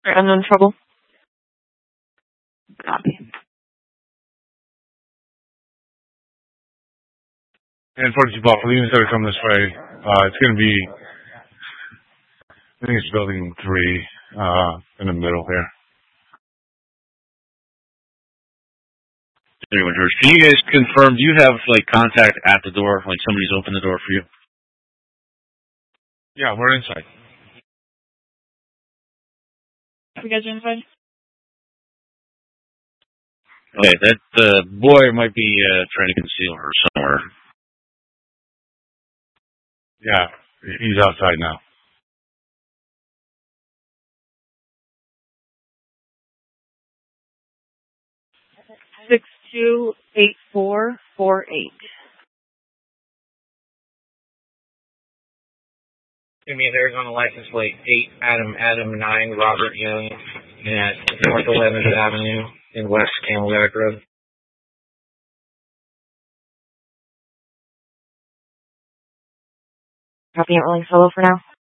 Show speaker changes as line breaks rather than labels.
Unknown trouble. Copy.
And 42 Buffalo, units that are coming this way, it's going to be, I think it's building 3 in the middle here.
Can you guys confirm, do you have, like, contact at the door, like somebody's opened the door for you?
Yeah, we're inside.
You guys are inside?
Okay, that boy might be trying to conceal her somewhere.
Yeah, he's outside now.
Six 28448.
Give me an Arizona license plate 8 Adam 9 Robert Young at North 11th Avenue in West Camelback Road.
Copy, rolling solo for now.